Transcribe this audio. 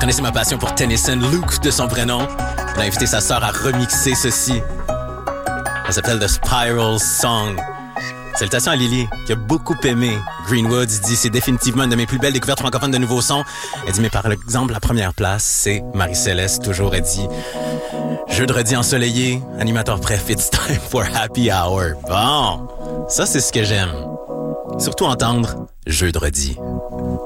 connaissez ma passion pour Tennyson, Luke de son prénom. Il a invité sa sœur à remixer ceci. Ça s'appelle The Spiral Song. Salutations à Lily, qui a beaucoup aimé Greenwood. Il dit, c'est définitivement une de mes plus belles découvertes francophones de nouveaux sons. Elle dit, mais par exemple, la première place, c'est Marie-Céleste, toujours. Elle dit, jeudi ensoleillé, animateur préf, it's time for happy hour. Bon, ça, c'est ce que j'aime. Surtout entendre jeudi.